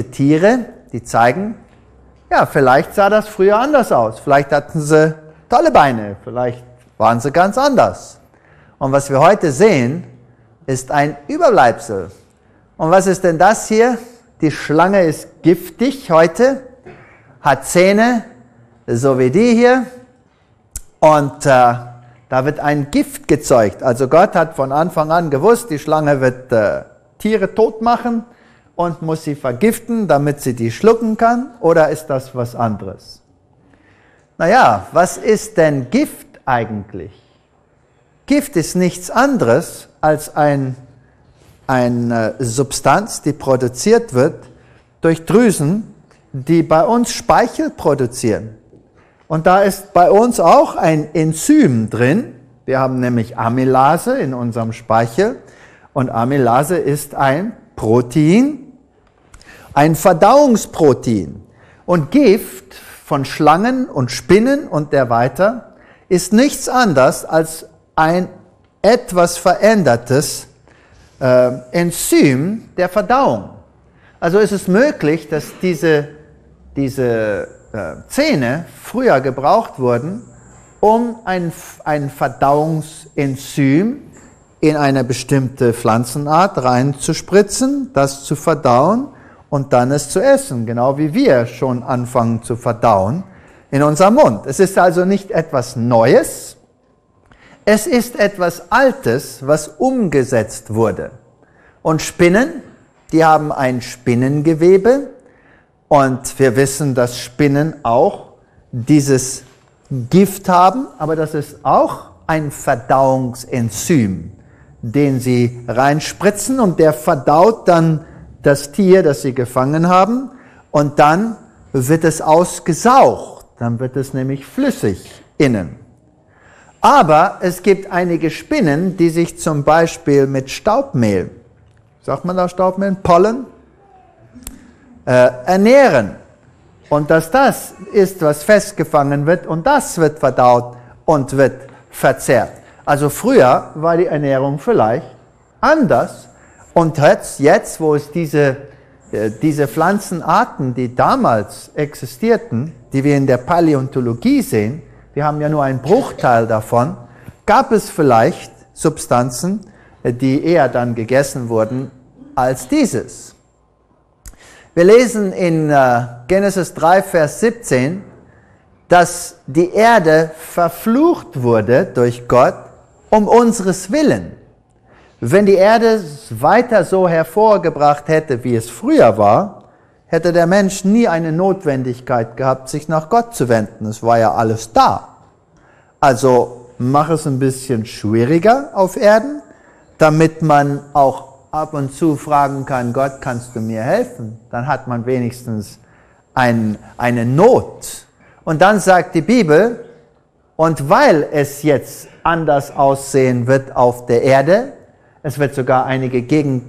Tiere, die zeigen, ja, vielleicht sah das früher anders aus. Vielleicht hatten sie tolle Beine, vielleicht waren sie ganz anders. Und was wir heute sehen, ist ein Überbleibsel. Und was ist denn das hier? Die Schlange ist giftig heute, hat Zähne, so wie die hier. Und da wird ein Gift gezeugt. Also Gott hat von Anfang an gewusst, die Schlange wird Tiere tot machen und muss sie vergiften, damit sie die schlucken kann. Oder ist das was anderes? Naja, was ist denn Gift eigentlich? Gift ist nichts anderes als eine Substanz, die produziert wird durch Drüsen, die bei uns Speichel produzieren. Und da ist bei uns auch ein Enzym drin. Wir haben nämlich Amylase in unserem Speichel. Und Amylase ist ein Protein, ein Verdauungsprotein. Und Gift von Schlangen und Spinnen und weiter ist nichts anderes als ein etwas verändertes Enzym der Verdauung. Also ist es möglich, dass diese Zähne früher gebraucht wurden, um ein Verdauungsenzym in eine bestimmte Pflanzenart reinzuspritzen, das zu verdauen und dann es zu essen, genau wie wir schon anfangen zu verdauen in unserem Mund. Es ist also nicht etwas Neues, es ist etwas Altes, was umgesetzt wurde. Und Spinnen, die haben ein Spinnengewebe und wir wissen, dass Spinnen auch dieses Gift haben, aber das ist auch ein Verdauungsenzym, den sie reinspritzen und der verdaut dann das Tier, das sie gefangen haben und dann wird es ausgesaugt, dann wird es nämlich flüssig innen. Aber es gibt einige Spinnen, die sich zum Beispiel mit Staubmehl, sagt man da Staubmehl, Pollen, ernähren. Und dass das ist, was festgefangen wird und das wird verdaut und wird verzehrt. Also früher war die Ernährung vielleicht anders und jetzt, wo es diese Pflanzenarten, die damals existierten, die wir in der Paläontologie sehen, wir haben ja nur einen Bruchteil davon, gab es vielleicht Substanzen, die eher dann gegessen wurden als dieses. Wir lesen in Genesis 3, Vers 17, dass die Erde verflucht wurde durch Gott um unseres Willen. Wenn die Erde es weiter so hervorgebracht hätte, wie es früher war, hätte der Mensch nie eine Notwendigkeit gehabt, sich nach Gott zu wenden. Es war ja alles da. Also mach es ein bisschen schwieriger auf Erden, damit man auch ab und zu fragen kann, Gott, kannst du mir helfen? Dann hat man wenigstens eine Not. Und dann sagt die Bibel, und weil es jetzt anders aussehen wird auf der Erde, es wird sogar einige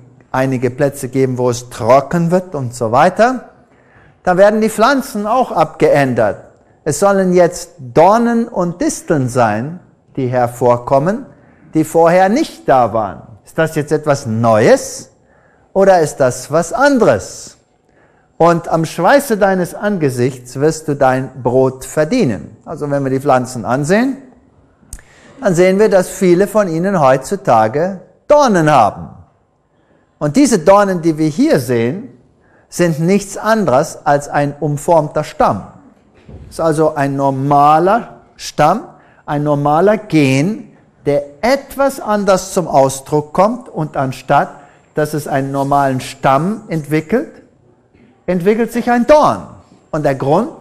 Plätze geben, wo es trocken wird und so weiter, da werden die Pflanzen auch abgeändert. Es sollen jetzt Dornen und Disteln sein, die hervorkommen, die vorher nicht da waren. Ist das jetzt etwas Neues oder ist das was anderes? Und am Schweiße deines Angesichts wirst du dein Brot verdienen. Also wenn wir die Pflanzen ansehen, dann sehen wir, dass viele von ihnen heutzutage Dornen haben. Und diese Dornen, die wir hier sehen, sind nichts anderes als ein umformter Stamm. Das ist also ein normaler Stamm, ein normaler Gen, der etwas anders zum Ausdruck kommt und anstatt, dass es einen normalen Stamm entwickelt sich ein Dorn. Und der Grund?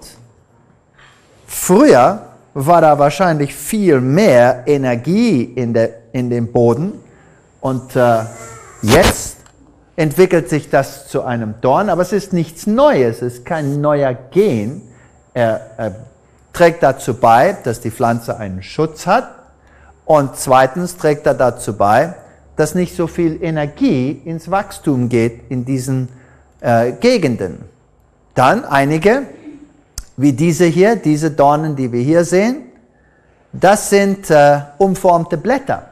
Früher war da wahrscheinlich viel mehr Energie in dem Boden und jetzt entwickelt sich das zu einem Dorn, aber es ist nichts Neues, es ist kein neuer Gen. Er trägt dazu bei, dass die Pflanze einen Schutz hat und zweitens trägt er dazu bei, dass nicht so viel Energie ins Wachstum geht in diesen Gegenden. Dann einige, wie diese hier, diese Dornen, die wir hier sehen, das sind umformte Blätter.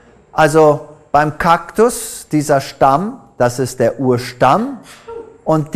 Also beim Kaktus, dieser Stamm, das ist der Urstamm und